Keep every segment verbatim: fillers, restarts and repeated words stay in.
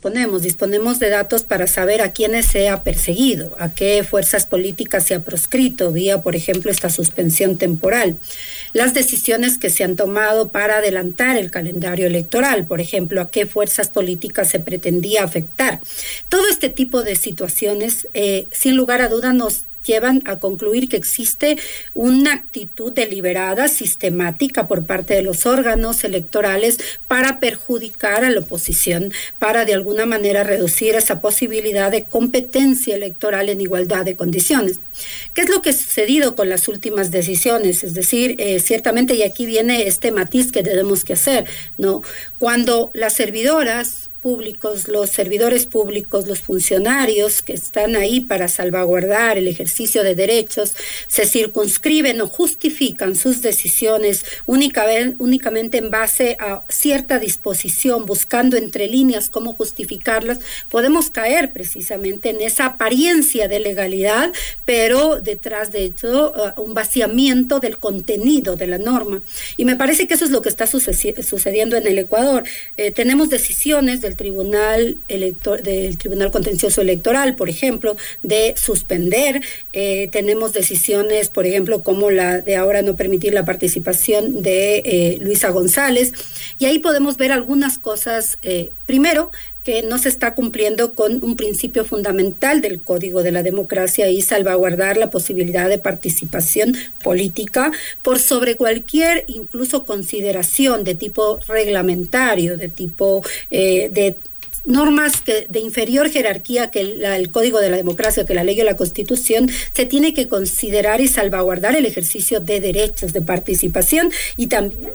disponemos? Disponemos de datos para saber a quiénes se ha perseguido, a qué fuerzas políticas se ha proscrito, vía, por ejemplo, esta suspensión temporal. Las decisiones que se han tomado para adelantar el calendario electoral, por ejemplo, a qué fuerzas políticas se pretendía afectar. Todo este tipo de situaciones, eh, sin lugar a duda, nos llevan a concluir que existe una actitud deliberada, sistemática por parte de los órganos electorales para perjudicar a la oposición, para de alguna manera reducir esa posibilidad de competencia electoral en igualdad de condiciones. ¿Qué es lo que ha sucedido con las últimas decisiones? Es decir, eh, ciertamente, y aquí viene este matiz que tenemos que hacer, ¿no? Cuando las servidoras públicos, los servidores públicos, los funcionarios que están ahí para salvaguardar el ejercicio de derechos, se circunscriben o justifican sus decisiones única, únicamente en base a cierta disposición, buscando entre líneas cómo justificarlas, podemos caer precisamente en esa apariencia de legalidad, pero detrás de eso uh, un vaciamiento del contenido de la norma. Y me parece que eso es lo que está sucedi- sucediendo en el Ecuador. Eh, tenemos decisiones del Tribunal Elector del Tribunal Contencioso Electoral, por ejemplo, de suspender. Eh, tenemos decisiones, por ejemplo, como la de ahora no permitir la participación de eh, Luisa González. Y ahí podemos ver algunas cosas. Eh, primero, que no se está cumpliendo con un principio fundamental del Código de la Democracia y salvaguardar la posibilidad de participación política por sobre cualquier incluso consideración de tipo reglamentario, de tipo eh, de normas que, de inferior jerarquía que la, el Código de la Democracia, que la ley o la Constitución. Se tiene que considerar y salvaguardar el ejercicio de derechos de participación y también...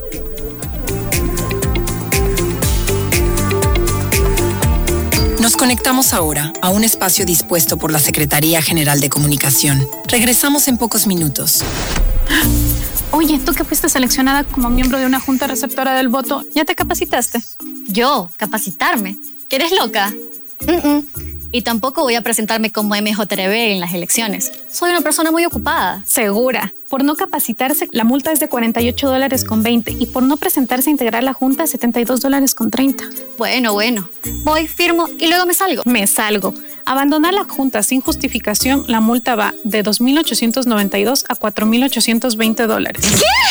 Nos conectamos ahora a un espacio dispuesto por la Secretaría General de Comunicación. Regresamos en pocos minutos. Oye, tú que fuiste seleccionada como miembro de una junta receptora del voto, ¿ya te capacitaste? ¿Yo? ¿Capacitarme? ¿Que eres loca? Mm-mm. Y tampoco voy a presentarme como M J R B en las elecciones. Soy una persona muy ocupada. Segura. Por no capacitarse, la multa es de cuarenta y ocho dólares con veinte y por no presentarse a integrar la junta, setenta y dos dólares con treinta. Bueno, bueno. Voy, firmo y luego me salgo. Me salgo. Abandonar la junta sin justificación, la multa va de dos mil ochocientos noventa y dos a cuatro mil ochocientos veinte dólares.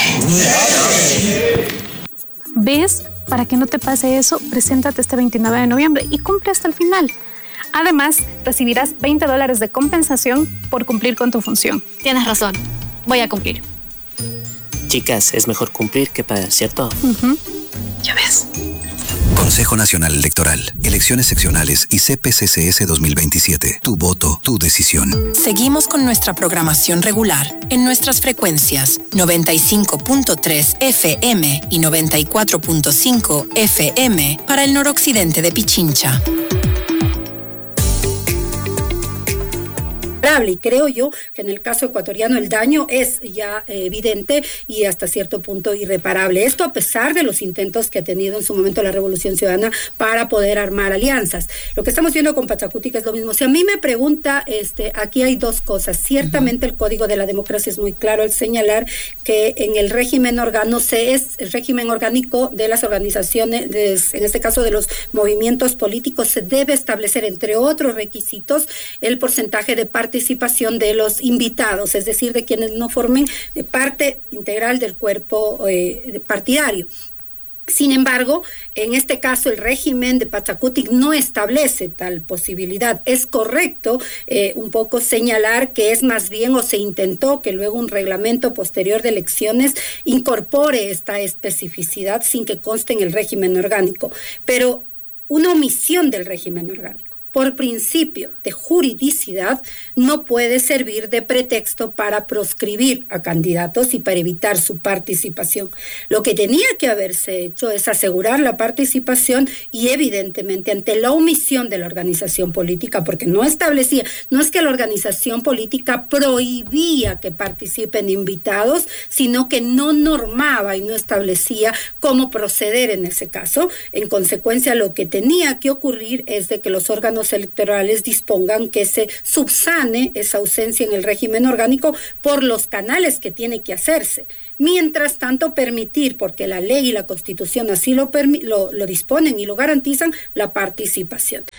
¿Qué? ¿Ves? Para que no te pase eso, preséntate este veintinueve de noviembre y cumple hasta el final. Además, recibirás veinte dólares de compensación por cumplir con tu función. Tienes razón. Voy a cumplir. Chicas, es mejor cumplir que pagar, ¿cierto? Uh-huh. Ya ves. Consejo Nacional Electoral, Elecciones Seccionales y C P C C S dos mil veintisiete. Tu voto, tu decisión. Seguimos con nuestra programación regular en nuestras frecuencias noventa y cinco punto tres F M y noventa y cuatro punto cinco F M para el noroccidente de Pichincha. Y creo yo que en el caso ecuatoriano el daño es ya eh, evidente y hasta cierto punto irreparable. Esto a pesar de los intentos que ha tenido en su momento la Revolución Ciudadana para poder armar alianzas. Lo que estamos viendo con Pachacutic es lo mismo. Si a mí me pregunta, este, aquí hay dos cosas. Ciertamente uh-huh. el Código de la Democracia es muy claro al señalar que en el régimen orgánico se es el régimen orgánico de las organizaciones, de, en este caso de los movimientos políticos, se debe establecer, entre otros requisitos, el porcentaje de participación de los invitados, es decir, de quienes no formen parte integral del cuerpo eh, partidario. Sin embargo, en este caso el régimen de Pachacutic no establece tal posibilidad. Es correcto eh, un poco señalar que es más bien, o se intentó que luego un reglamento posterior de elecciones incorpore esta especificidad sin que conste en el régimen orgánico, pero una omisión del régimen orgánico por principio de juridicidad, no puede servir de pretexto para proscribir a candidatos y para evitar su participación. Lo que tenía que haberse hecho es asegurar la participación y evidentemente ante la omisión de la organización política, porque no establecía, no es que la organización política prohibía que participen invitados, sino que no normaba y no establecía cómo proceder en ese caso. En consecuencia, lo que tenía que ocurrir es de que los órganos electorales dispongan que se subsane esa ausencia en el régimen orgánico por los canales que tiene que hacerse. Mientras tanto, permitir, porque la ley y la Constitución así lo, permi- lo, lo disponen y lo garantizan, la participación.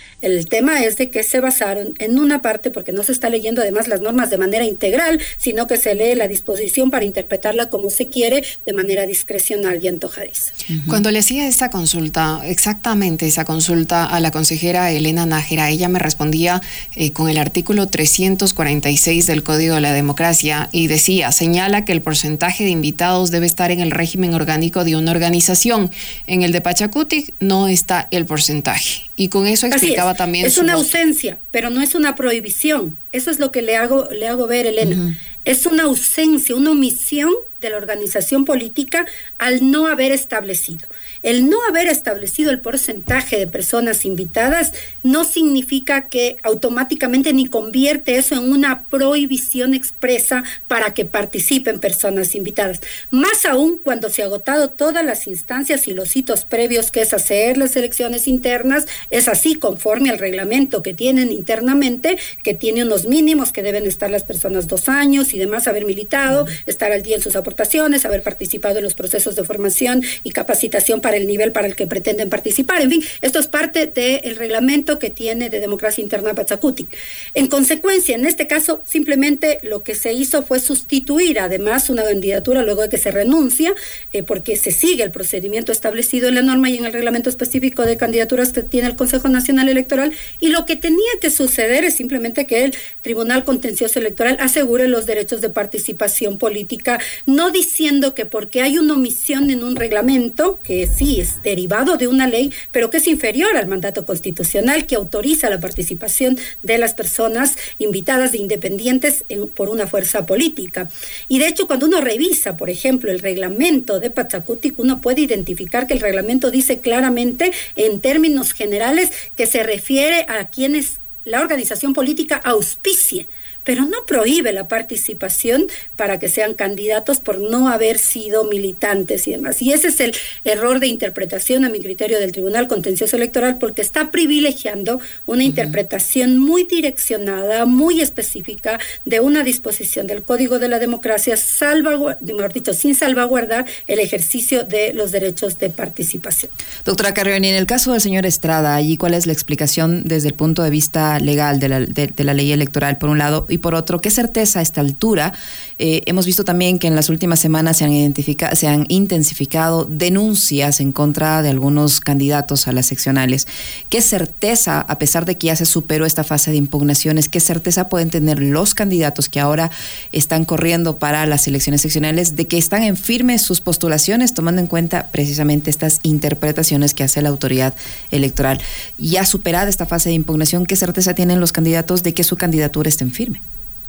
El tema es de que se basaron en una parte, porque no se está leyendo además las normas de manera integral, sino que se lee la disposición para interpretarla como se quiere, de manera discrecional y antojadiza. Uh-huh. Cuando le hacía esta consulta, exactamente esa consulta a la consejera Elena Nájera, ella me respondía eh, con el artículo trescientos cuarenta y seis del Código de la Democracia y decía, señala que el porcentaje de invitados debe estar en el régimen orgánico de una organización. En el de Pachacutic no está el porcentaje. Y con eso explicaba es, también es su una voto. ausencia, pero no es una prohibición. Eso es lo que le hago, le hago ver, Elena. Uh-huh. Es una ausencia, una omisión de la organización política al no haber establecido. El no haber establecido el porcentaje de personas invitadas no significa que automáticamente ni convierte eso en una prohibición expresa para que participen personas invitadas. Más aún cuando se ha agotado todas las instancias y los hitos previos, que es hacer las elecciones internas, es así conforme al reglamento que tienen internamente, que tiene unos mínimos que deben estar las personas dos años y demás, haber militado, estar al día en sus aportaciones, haber participado en los procesos de formación y capacitación para el nivel para el que pretenden participar. En fin, esto es parte del reglamento que tiene de democracia interna Pachacutic. En consecuencia, en este caso, simplemente lo que se hizo fue sustituir además una candidatura luego de que se renuncia, eh, porque se sigue el procedimiento establecido en la norma y en el reglamento específico de candidaturas que tiene el Consejo Nacional Electoral, y lo que tenía que suceder es simplemente que el Tribunal Contencioso Electoral asegure los derechos de participación política, no diciendo que porque hay una omisión en un reglamento, que sí es derivado de una ley, pero que es inferior al mandato constitucional que autoriza la participación de las personas invitadas de independientes en, por una fuerza política. Y de hecho, cuando uno revisa, por ejemplo, el reglamento de Pachacutic, uno puede identificar que el reglamento dice claramente, en términos generales, que se refiere a quienes la organización política auspicie, pero no prohíbe la participación para que sean candidatos por no haber sido militantes y demás. Y ese es el error de interpretación, a mi criterio, del Tribunal Contencioso Electoral, porque está privilegiando una uh-huh. interpretación muy direccionada, muy específica de una disposición del Código de la Democracia, salvaguard- mejor dicho, sin salvaguardar el ejercicio de los derechos de participación. Doctora Carrión, y en el caso del señor Estrada, allí, ¿cuál es la explicación desde el punto de vista legal de la, de, de la ley electoral, por un lado? Y por otro, ¿qué certeza a esta altura? Eh, hemos visto también que en las últimas semanas se han, identifica- se han intensificado denuncias en contra de algunos candidatos a las seccionales. ¿Qué certeza, a pesar de que ya se superó esta fase de impugnaciones, qué certeza pueden tener los candidatos que ahora están corriendo para las elecciones seccionales de que están en firme sus postulaciones, tomando en cuenta precisamente estas interpretaciones que hace la autoridad electoral? Ya superada esta fase de impugnación, ¿qué certeza tienen los candidatos de que su candidatura esté en firme?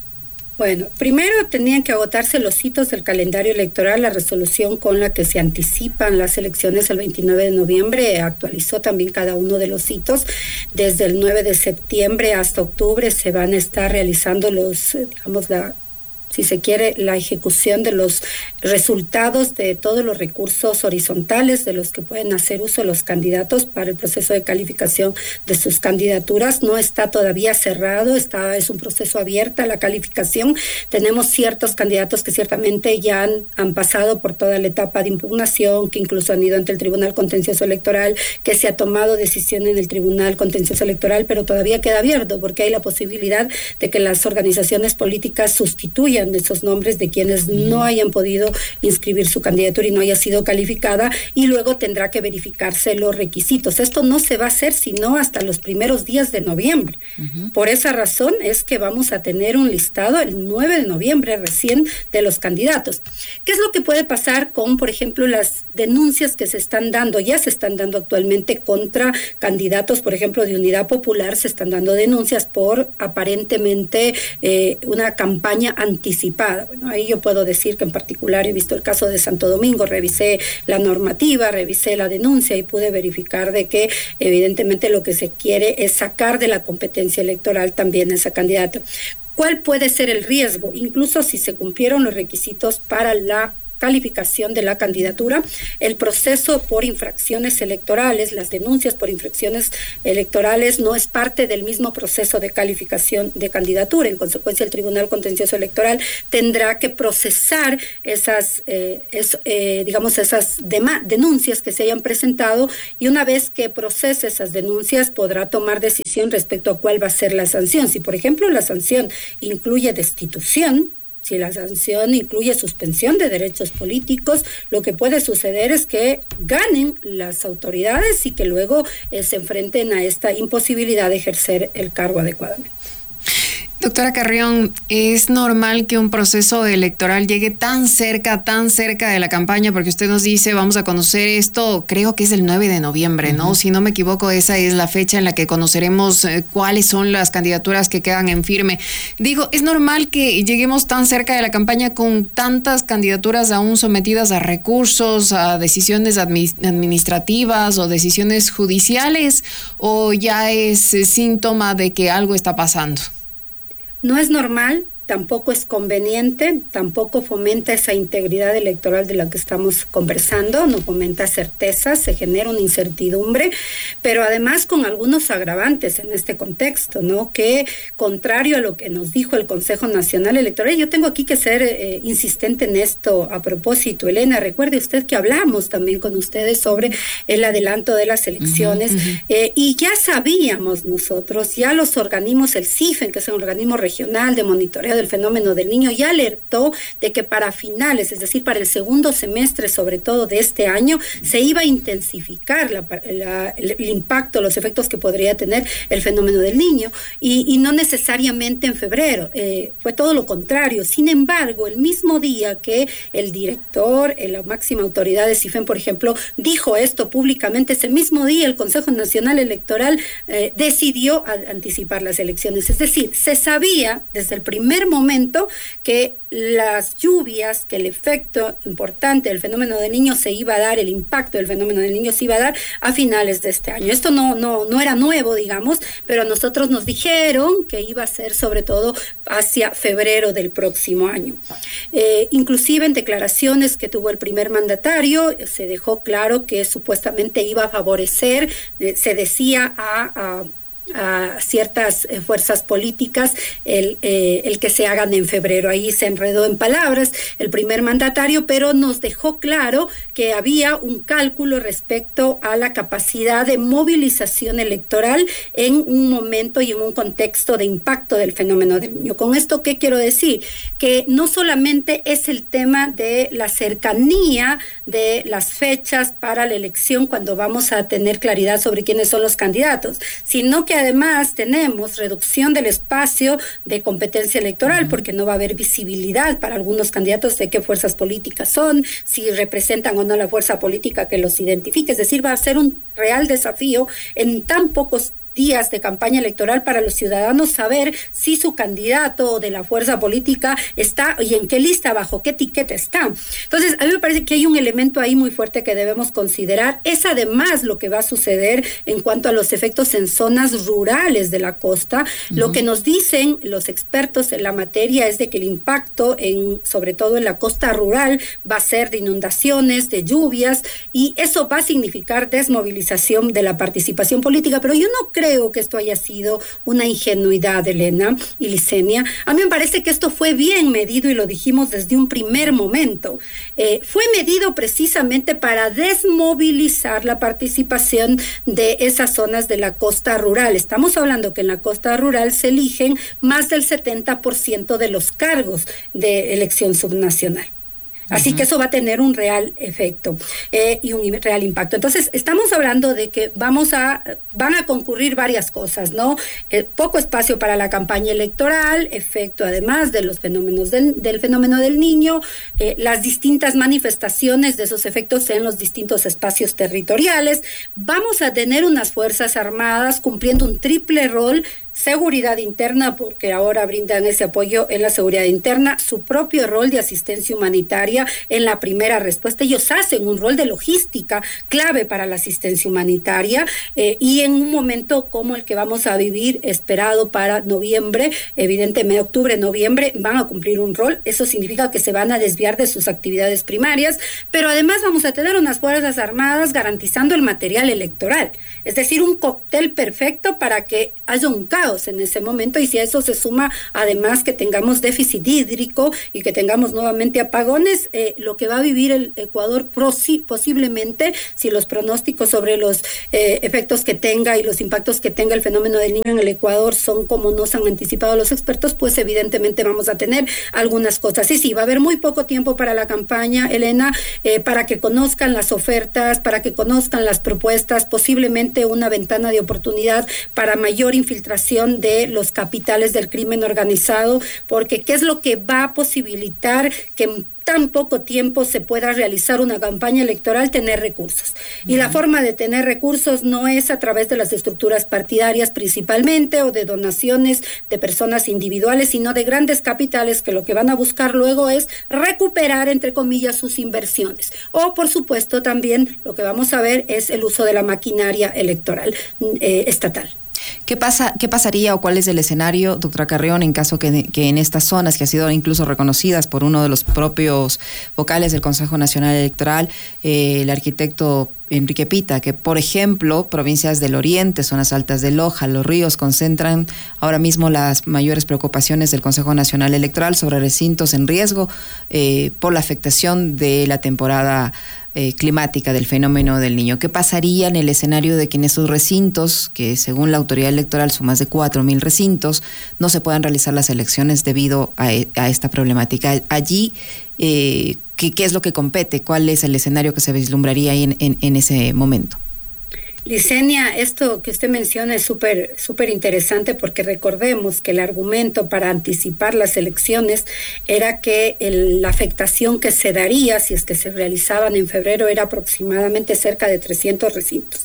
Bueno, primero tenían que agotarse los hitos del calendario electoral. La resolución con la que se anticipan las elecciones el veintinueve de noviembre actualizó también cada uno de los hitos. Desde el nueve de septiembre hasta octubre se van a estar realizando los, digamos, la si se quiere, la ejecución de los resultados de todos los recursos horizontales de los que pueden hacer uso los candidatos para el proceso de calificación de sus candidaturas. No está todavía cerrado, está, es un proceso abierto a la calificación. Tenemos ciertos candidatos que ciertamente ya han, han pasado por toda la etapa de impugnación, que incluso han ido ante el Tribunal Contencioso Electoral, que se ha tomado decisión en el Tribunal Contencioso Electoral, pero todavía queda abierto porque hay la posibilidad de que las organizaciones políticas sustituyan de esos nombres de quienes no hayan podido inscribir su candidatura y no haya sido calificada, y luego tendrá que verificarse los requisitos. Esto no se va a hacer sino hasta los primeros días de noviembre. Uh-huh. Por esa razón es que vamos a tener un listado el nueve de noviembre recién de los candidatos. ¿Qué es lo que puede pasar con, por ejemplo, las denuncias que se están dando, ya se están dando actualmente contra candidatos, por ejemplo, de Unidad Popular? Se están dando denuncias por aparentemente eh, una campaña anti Bueno, ahí yo puedo decir que en particular he visto el caso de Santo Domingo, revisé la normativa, revisé la denuncia y pude verificar de que evidentemente lo que se quiere es sacar de la competencia electoral también a esa candidata. ¿Cuál puede ser el riesgo? Incluso si se cumplieron los requisitos para la descalificación de la candidatura. El proceso por infracciones electorales, las denuncias por infracciones electorales no es parte del mismo proceso de calificación de candidatura. En consecuencia, el Tribunal Contencioso Electoral tendrá que procesar esas, eh, es, eh, digamos, esas denuncias que se hayan presentado, y una vez que procese esas denuncias podrá tomar decisión respecto a cuál va a ser la sanción. Si, por ejemplo, la sanción incluye destitución, si la sanción incluye suspensión de derechos políticos, lo que puede suceder es que ganen las autoridades y que luego eh, se enfrenten a esta imposibilidad de ejercer el cargo adecuadamente. Doctora Carrión, ¿es normal que un proceso electoral llegue tan cerca, tan cerca de la campaña? Porque usted nos dice, vamos a conocer esto, creo que es el nueve de noviembre, ¿no? Uh-huh. Si no me equivoco, esa es la fecha en la que conoceremos eh, cuáles son las candidaturas que quedan en firme. Digo, ¿es normal que lleguemos tan cerca de la campaña con tantas candidaturas aún sometidas a recursos, a decisiones admi- administrativas o decisiones judiciales? ¿O ya es eh, síntoma de que algo está pasando? No es normal, tampoco es conveniente, tampoco fomenta esa integridad electoral de la que estamos conversando, no fomenta certezas, se genera una incertidumbre, pero además con algunos agravantes en este contexto, ¿no? Que contrario a lo que nos dijo el Consejo Nacional Electoral, yo tengo aquí que ser eh, insistente en esto a propósito, Elena, recuerde usted que hablamos también con ustedes sobre el adelanto de las elecciones, uh-huh, uh-huh. Eh, y ya sabíamos nosotros, ya los organismos, el CIFEN, que es un organismo regional de monitoreo del fenómeno del niño, ya alertó de que para finales, es decir, para el segundo semestre sobre todo de este año, se iba a intensificar la, la, el, el impacto, los efectos que podría tener el fenómeno del niño, y, y no necesariamente en febrero, eh, fue todo lo contrario. Sin embargo, el mismo día que el director, la máxima autoridad de CIFEN, por ejemplo, dijo esto públicamente, ese mismo día el Consejo Nacional Electoral eh, decidió a, anticipar las elecciones, es decir, se sabía desde el primer momento que las lluvias, que el efecto importante del fenómeno del niño se iba a dar, el impacto del fenómeno del niño se iba a dar a finales de este año. Esto no, no, no era nuevo, digamos, pero a nosotros nos dijeron que iba a ser sobre todo hacia febrero del próximo año. Eh, inclusive en declaraciones que tuvo el primer mandatario, se dejó claro que supuestamente iba a favorecer, eh, se decía a... a a ciertas eh, fuerzas políticas el, eh, el que se hagan en febrero. Ahí se enredó en palabras el primer mandatario, pero nos dejó claro que había un cálculo respecto a la capacidad de movilización electoral en un momento y en un contexto de impacto del fenómeno del niño. Con esto, ¿qué quiero decir? Que no solamente es el tema de la cercanía de las fechas para la elección cuando vamos a tener claridad sobre quiénes son los candidatos, sino que además tenemos reducción del espacio de competencia electoral, porque no va a haber visibilidad para algunos candidatos de qué fuerzas políticas son, si representan o no la fuerza política que los identifique. Es decir, va a ser un real desafío en tan pocos días de campaña electoral para los ciudadanos saber si su candidato de la fuerza política está y en qué lista, bajo qué etiqueta está. Entonces, a mí me parece que hay un elemento ahí muy fuerte que debemos considerar. Es además lo que va a suceder en cuanto a los efectos en zonas rurales de la costa. Uh-huh. Lo que nos dicen los expertos en la materia es de que el impacto, en, sobre todo en la costa rural, va a ser de inundaciones, de lluvias, y eso va a significar desmovilización de la participación política. Pero yo no creo Creo que esto haya sido una ingenuidad, Elena y Licenia. A mí me parece que esto fue bien medido y lo dijimos desde un primer momento. Eh, fue medido precisamente para desmovilizar la participación de esas zonas de la costa rural. Estamos hablando que en la costa rural se eligen más del setenta por ciento de los cargos de elección subnacional. Así uh-huh. que eso va a tener un real efecto eh, y un real impacto. Entonces, estamos hablando de que vamos a, van a concurrir varias cosas, ¿no? Eh, poco espacio para la campaña electoral, efecto además de los fenómenos del, del fenómeno del niño, eh, las distintas manifestaciones de esos efectos en los distintos espacios territoriales. Vamos a tener unas fuerzas armadas cumpliendo un triple rol seguridad interna, porque ahora brindan ese apoyo en la seguridad interna, su propio rol de asistencia humanitaria en la primera respuesta. Ellos hacen un rol de logística clave para la asistencia humanitaria eh, y en un momento como el que vamos a vivir, esperado para noviembre, evidentemente octubre, noviembre, van a cumplir un rol. Eso significa que se van a desviar de sus actividades primarias, pero además vamos a tener unas Fuerzas Armadas garantizando el material electoral. Es decir, un cóctel perfecto para que haya un caos en ese momento, y si a eso se suma además que tengamos déficit hídrico y que tengamos nuevamente apagones, eh, lo que va a vivir el Ecuador posiblemente, si los pronósticos sobre los eh, efectos que tenga y los impactos que tenga el fenómeno del Niño en el Ecuador son como nos han anticipado los expertos, pues evidentemente vamos a tener algunas cosas. Y sí, va a haber muy poco tiempo para la campaña, Elena, eh, para que conozcan las ofertas, para que conozcan las propuestas, posiblemente una ventana de oportunidad para mayor infiltración de los capitales del crimen organizado, porque ¿qué es lo que va a posibilitar que en tan poco tiempo se pueda realizar una campaña electoral? Tener recursos. Y uh-huh. la forma de tener recursos no es a través de las estructuras partidarias principalmente o de donaciones de personas individuales, sino de grandes capitales que lo que van a buscar luego es recuperar, entre comillas, sus inversiones. O, por supuesto, también lo que vamos a ver es el uso de la maquinaria electoral eh, estatal. ¿Qué pasa, qué pasaría o cuál es el escenario, doctora Carrión, en caso que, que en estas zonas que han sido incluso reconocidas por uno de los propios vocales del Consejo Nacional Electoral, eh, el arquitecto Enrique Pita, que por ejemplo provincias del oriente, zonas altas de Loja, Los Ríos, concentran ahora mismo las mayores preocupaciones del Consejo Nacional Electoral sobre recintos en riesgo eh, por la afectación de la temporada Eh, climática del fenómeno del Niño? ¿Qué pasaría en el escenario de que en esos recintos, que según la autoridad electoral son más de cuatro mil recintos, no se puedan realizar las elecciones debido a, a esta problemática? Allí, eh, ¿qué, ¿qué es lo que compete? ¿Cuál es el escenario que se vislumbraría ahí en, en, en ese momento? Licenia, esto que usted menciona es súper súper interesante, porque recordemos que el argumento para anticipar las elecciones era que el, la afectación que se daría si es que se realizaban en febrero era aproximadamente cerca de trescientos recintos.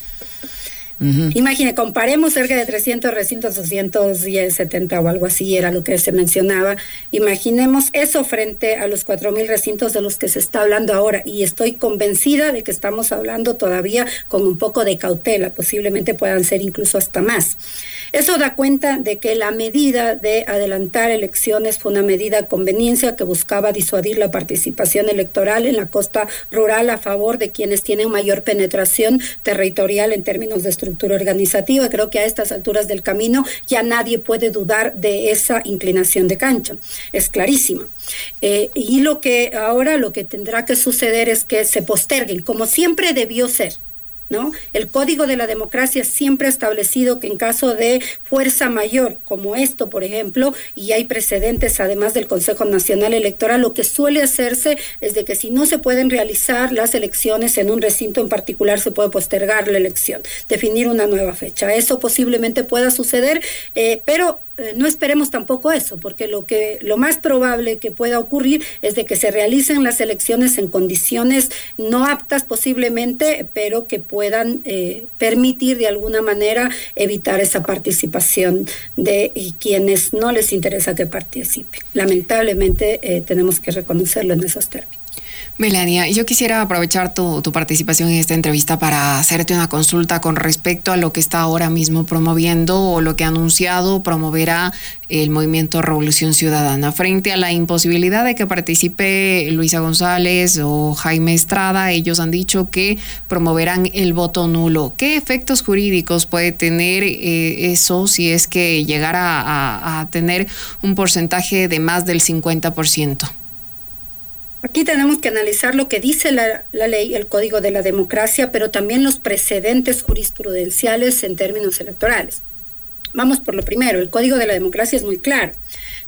Uh-huh. Imagine, comparemos cerca de trescientos recintos, doscientos setenta o algo así era lo que se mencionaba. Imaginemos eso frente a los cuatro mil recintos de los que se está hablando ahora, y estoy convencida de que estamos hablando todavía con un poco de cautela, posiblemente puedan ser incluso hasta más. Eso da cuenta de que la medida de adelantar elecciones fue una medida a conveniencia que buscaba disuadir la participación electoral en la costa rural a favor de quienes tienen mayor penetración territorial en términos de estructura organizativa. Creo que a estas alturas del camino ya nadie puede dudar de esa inclinación de cancha, es clarísima. Eh, y lo que ahora lo que tendrá que suceder es que se posterguen, como siempre debió ser, ¿no? El Código de la Democracia siempre ha establecido que en caso de fuerza mayor, como esto, por ejemplo, y hay precedentes además del Consejo Nacional Electoral, lo que suele hacerse es de que si no se pueden realizar las elecciones en un recinto en particular, se puede postergar la elección, definir una nueva fecha. Eso posiblemente pueda suceder, eh, pero Eh, no esperemos tampoco eso, porque lo que lo más probable que pueda ocurrir es de que se realicen las elecciones en condiciones no aptas posiblemente, pero que puedan eh, permitir de alguna manera evitar esa participación de y quienes no les interesa que participen. Lamentablemente eh, tenemos que reconocerlo en esos términos. Melania, yo quisiera aprovechar tu, tu participación en esta entrevista para hacerte una consulta con respecto a lo que está ahora mismo promoviendo o lo que ha anunciado promoverá el Movimiento Revolución Ciudadana. Frente a la imposibilidad de que participe Luisa González o Jaime Estrada, ellos han dicho que promoverán el voto nulo. ¿Qué efectos jurídicos puede tener eh, eso si es que llegara a, a tener un porcentaje de más del cincuenta por ciento? Aquí tenemos que analizar lo que dice la, la ley, el Código de la Democracia, pero también los precedentes jurisprudenciales en términos electorales. Vamos por lo primero, el Código de la Democracia es muy claro.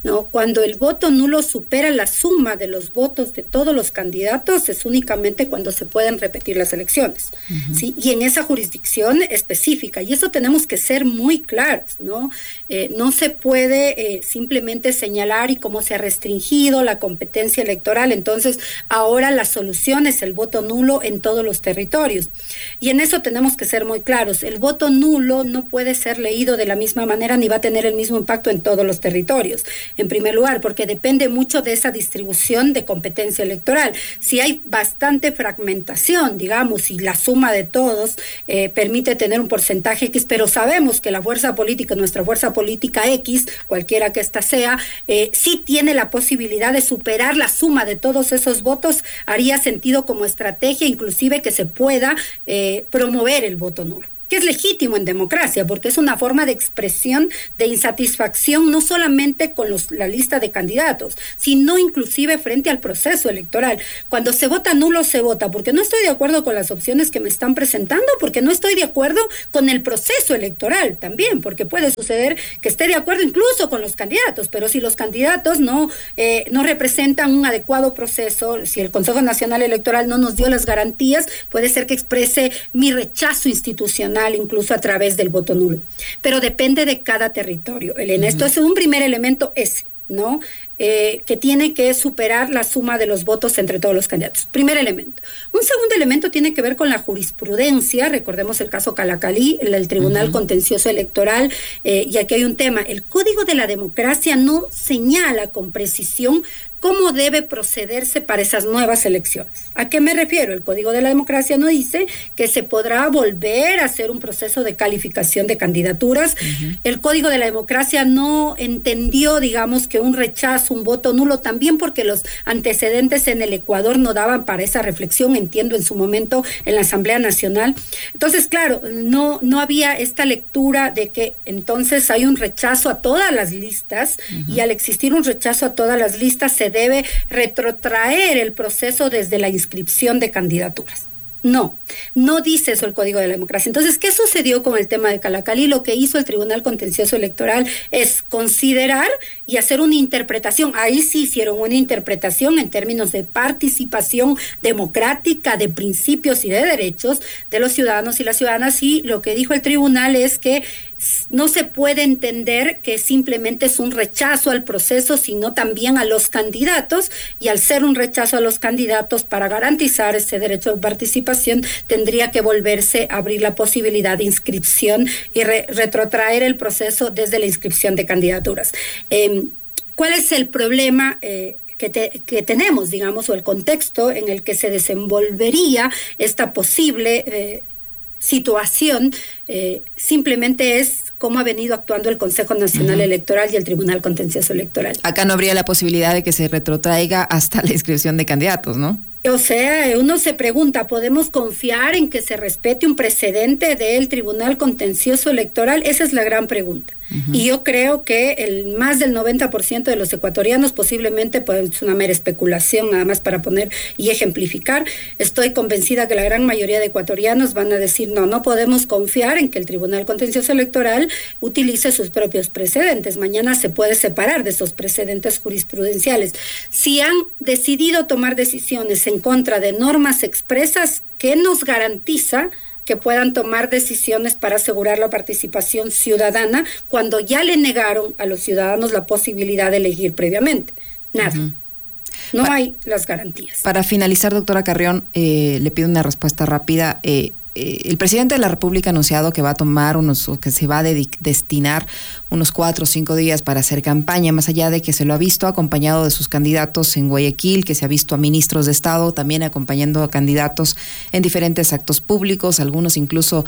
¿no? Cuando el voto nulo supera la suma de los votos de todos los candidatos, es únicamente cuando se pueden repetir las elecciones, uh-huh. ¿sí? Y en esa jurisdicción específica, y eso tenemos que ser muy claros, ¿no? Eh, no se puede eh, simplemente señalar y cómo se ha restringido la competencia electoral, entonces ahora la solución es el voto nulo en todos los territorios. Y en eso tenemos que ser muy claros, el voto nulo no puede ser leído de la misma manera ni va a tener el mismo impacto en todos los territorios, en primer lugar, porque depende mucho de esa distribución de competencia electoral. Si hay bastante fragmentación, digamos, y la suma de todos eh, permite tener un porcentaje X, pero sabemos que la fuerza política, nuestra fuerza política X, cualquiera que ésta sea, eh, sí tiene la posibilidad de superar la suma de todos esos votos, haría sentido como estrategia, inclusive que se pueda eh, promover el voto nulo, que es legítimo en democracia, porque es una forma de expresión de insatisfacción no solamente con los, la lista de candidatos, sino inclusive frente al proceso electoral. Cuando se vota nulo, se vota porque no estoy de acuerdo con las opciones que me están presentando, porque no estoy de acuerdo con el proceso electoral también, porque puede suceder que esté de acuerdo incluso con los candidatos, pero si los candidatos no, eh, no representan un adecuado proceso, si el Consejo Nacional Electoral no nos dio las garantías, puede ser que exprese mi rechazo institucional, incluso a través del voto nulo. Pero depende de cada territorio, Elena. Uh-huh. Esto es un primer elemento ese, ¿no? Eh, que tiene que superar la suma de los votos entre todos los candidatos. Primer elemento. Un segundo elemento tiene que ver con la jurisprudencia. Recordemos el caso Calacalí, el, el Tribunal uh-huh. Contencioso Electoral, eh, y aquí hay un tema. El Código de la Democracia no señala con precisión cómo debe procederse para esas nuevas elecciones. ¿A qué me refiero? El Código de la Democracia no dice que se podrá volver a hacer un proceso de calificación de candidaturas. Uh-huh. El Código de la Democracia no entendió, digamos, que un rechazo, un voto nulo, también porque los antecedentes en el Ecuador no daban para esa reflexión, entiendo, en su momento en la Asamblea Nacional. Entonces, claro, no, no había esta lectura de que entonces hay un rechazo a todas las listas, uh-huh. y al existir un rechazo a todas las listas se debe retrotraer el proceso desde la inscripción de candidaturas. No, no dice eso el Código de la Democracia. Entonces, ¿qué sucedió con el tema de Calacalí? Lo que hizo el Tribunal Contencioso Electoral es considerar y hacer una interpretación. Ahí sí hicieron una interpretación en términos de participación democrática, de principios y de derechos de los ciudadanos y las ciudadanas, y lo que dijo el tribunal es que no se puede entender que simplemente es un rechazo al proceso, sino también a los candidatos, y al ser un rechazo a los candidatos, para garantizar ese derecho de participación, tendría que volverse a abrir la posibilidad de inscripción y re- retrotraer el proceso desde la inscripción de candidaturas. Eh, ¿Cuál es el problema eh, que, te, que tenemos, digamos, o el contexto en el que se desenvolvería esta posible eh, situación? Eh, simplemente es cómo ha venido actuando el Consejo Nacional uh-huh. Electoral y el Tribunal Contencioso Electoral. Acá no habría la posibilidad de que se retrotraiga hasta la inscripción de candidatos, ¿no? O sea, uno se pregunta, ¿podemos confiar en que se respete un precedente del Tribunal Contencioso Electoral? Esa es la gran pregunta. Uh-huh. Y yo creo que el más del noventa por ciento de los ecuatorianos, posiblemente, pues es una mera especulación nada más para poner y ejemplificar, estoy convencida que la gran mayoría de ecuatorianos van a decir, no, no podemos confiar en que el Tribunal Contencioso Electoral utilice sus propios precedentes. Mañana se puede separar de esos precedentes jurisprudenciales. Si han decidido tomar decisiones en contra de normas expresas, ¿qué nos garantiza que puedan tomar decisiones para asegurar la participación ciudadana cuando ya le negaron a los ciudadanos la posibilidad de elegir previamente? Nada. Uh-huh. No pa- hay las garantías. Para finalizar, doctora Carrión, eh, le pido una respuesta rápida. Eh, eh, el presidente de la República ha anunciado que va a tomar unos, o que se va a dedic- destinar unos cuatro o cinco días para hacer campaña, más allá de que se lo ha visto acompañado de sus candidatos en Guayaquil, que se ha visto a ministros de Estado también acompañando a candidatos en diferentes actos públicos, algunos incluso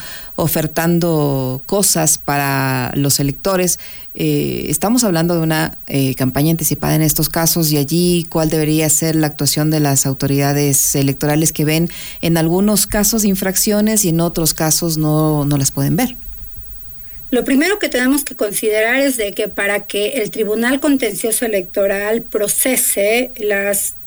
ofertando cosas para los electores. Eh, estamos hablando de una eh, campaña anticipada en estos casos, y allí, ¿cuál debería ser la actuación de las autoridades electorales que ven en algunos casos infracciones y en otros casos no, no las pueden ver? Lo primero que tenemos que considerar es de que para que el Tribunal Contencioso Electoral procese las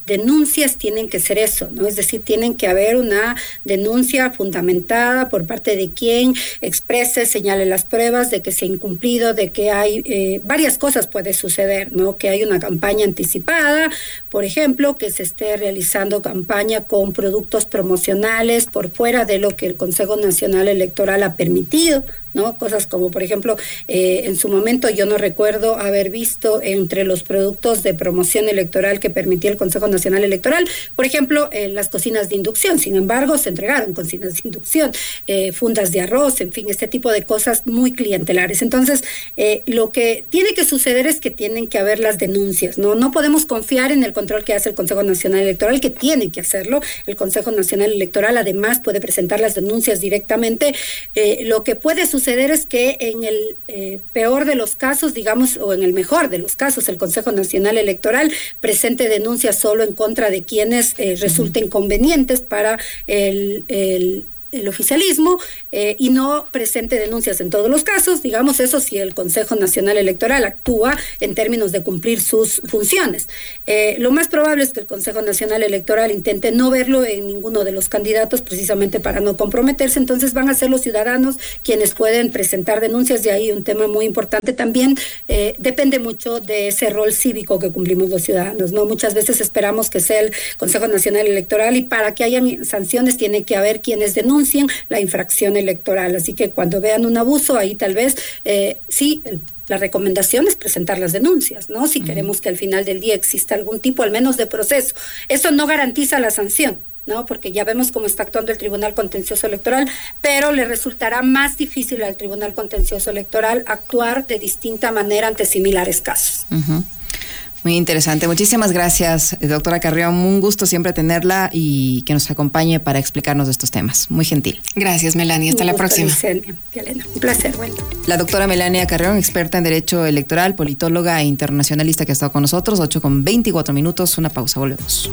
denuncias tienen que ser eso, ¿no? Es decir, tienen que haber una denuncia fundamentada por parte de quien exprese, señale las pruebas de que se ha incumplido, de que hay eh, varias cosas puede suceder, ¿no? Que hay una campaña anticipada, por ejemplo, que se esté realizando campaña con productos promocionales por fuera de lo que el Consejo Nacional Electoral ha permitido, ¿no? Cosas como, por ejemplo, eh, en su momento yo no recuerdo haber visto entre los productos de promoción electoral que permitía el Consejo Nacional Electoral, por ejemplo, eh, las cocinas de inducción. Sin embargo, se entregaron cocinas de inducción, eh, fundas de arroz, en fin, este tipo de cosas muy clientelares. Entonces, eh, lo que tiene que suceder es que tienen que haber las denuncias, ¿no? No podemos confiar en el control que hace el Consejo Nacional Electoral, que tiene que hacerlo. El Consejo Nacional Electoral, además, puede presentar las denuncias directamente. Eh, lo que puede suceder suceder es que en el eh, peor de los casos, digamos, o en el mejor de los casos, el Consejo Nacional Electoral presente denuncias solo en contra de quienes eh, resulten convenientes para el, el el oficialismo eh, y no presente denuncias en todos los casos, digamos eso si el Consejo Nacional Electoral actúa en términos de cumplir sus funciones. Eh, lo más probable es que el Consejo Nacional Electoral intente no verlo en ninguno de los candidatos precisamente para no comprometerse, entonces van a ser los ciudadanos quienes pueden presentar denuncias. De ahí un tema muy importante también, eh, depende mucho de ese rol cívico que cumplimos los ciudadanos, ¿no? Muchas veces esperamos que sea el Consejo Nacional Electoral y para que hayan sanciones tiene que haber quienes denuncien la infracción electoral, así que cuando vean un abuso ahí tal vez eh, sí, el, la recomendación es presentar las denuncias, ¿no? Si uh-huh. queremos que al final del día exista algún tipo al menos de proceso. Eso no garantiza la sanción, ¿no? Porque ya vemos cómo está actuando el Tribunal Contencioso Electoral, pero le resultará más difícil al Tribunal Contencioso Electoral actuar de distinta manera ante similares casos. Uh-huh. Muy interesante. Muchísimas gracias, doctora Carrión. Un gusto siempre tenerla y que nos acompañe para explicarnos de estos temas. Muy gentil. Gracias, Melania. Hasta Un la gusto, próxima. Elena. Elena. Un placer. Bueno. La doctora Melania Carrión, experta en Derecho Electoral, politóloga e internacionalista que ha estado con nosotros. ocho con veinticuatro minutos. Una pausa. Volvemos.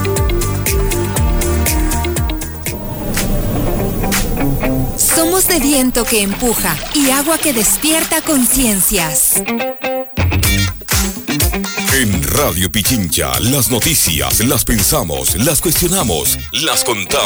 Somos de viento que empuja y agua que despierta conciencias. En Radio Pichincha, las noticias las pensamos, las cuestionamos, las contamos.